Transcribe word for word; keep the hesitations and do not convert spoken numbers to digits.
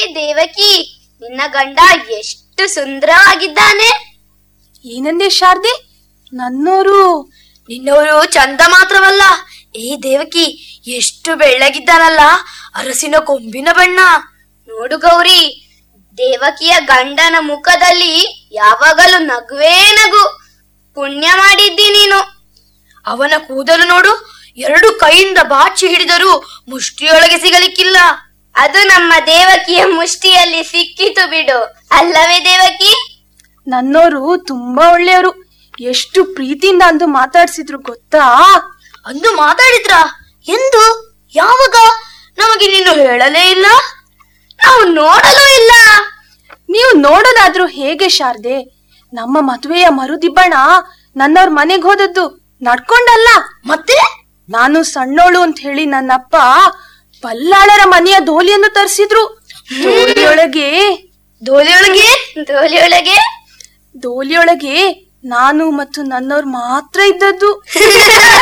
ದೇವಕಿ, ನಿನ್ನ ಗಂಡ ಎಷ್ಟು ಸುಂದರವಾಗಿದ್ದಾನೆ. ಏನಂದೆ ಶಾರದೆ? ನನ್ನೋರು ನಿನ್ನವರು ಚಂದ ಮಾತ್ರವಲ್ಲ, ಈ ದೇವಕಿ ಎಷ್ಟು ಬೆಳ್ಳಗಿದ್ದಾನಲ್ಲ, ಅರಸಿನ ಕೊಂಬಿನ ಬಣ್ಣ. ನೋಡು ಗೌರಿ, ದೇವಕಿಯ ಗಂಡನ ಮುಖದಲ್ಲಿ ಯಾವಾಗಲೂ ನಗುವೇ ನಗು. ಪುಣ್ಯ ಮಾಡಿದ್ದಿ ನೀನು. ಅವನ ಕೂದಲು ನೋಡು, ಎರಡು ಕೈಯಿಂದ ಬಾಚಿ ಹಿಡಿದರೂ ಮುಷ್ಟಿಯೊಳಗೆ ಸಿಗಲಿಕ್ಕಿಲ್ಲ. ಅದು ನಮ್ಮ ದೇವಕಿಯ ಮುಷ್ಟಿಯಲ್ಲಿ ಸಿಕ್ಕಿತು ಬಿಡು, ಅಲ್ಲವೇ ದೇವಕಿ? ನನ್ನೋರು ತುಂಬಾ ಒಳ್ಳೆಯವರು. ಎಷ್ಟು ಪ್ರೀತಿಯಿಂದ ಅಂದು ಮಾತಾಡ್ಸಿದ್ರು ಗೊತ್ತಾ? ಅಂದು ಮಾತಾಡಿದ್ರ? ಎಂದು? ಯಾವಾಗ? ನಮಗೆ ನೀನು ಹೇಳಲೇ ಇಲ್ಲ, ನಾವು ನೋಡಲೂ ಇಲ್ಲ. ನೀವು ನೋಡೋದಾದ್ರೂ ಹೇಗೆ ಶಾರದೆ? ನಮ್ಮ ಮದುವೆಯ ಮರುದಿಬ್ಬಣ ನನ್ನವ್ರ ಮನೆಗೆ ಹೋದದ್ದು ನಡ್ಕೊಂಡಲ್ಲ. ಮತ್ತೆ ನಾನು ಸಣ್ಣೋಳು ಅಂತ ಹೇಳಿ ನನ್ನಪ್ಪ ಬಲ್ಲಾಳರ ಮನೆಯ ದೋಲಿಯನ್ನು ತರಿಸಿದ್ರು. ದೋಲಿಯೊಳಗೆ ದೋಲಿಯೊಳಗೆ ದೋಲಿಯೊಳಗೆ ದೋಲಿಯೊಳಗೆ ನಾನು ಮತ್ತು ನನ್ನವ್ರು ಮಾತ್ರ ಇದ್ದದ್ದು.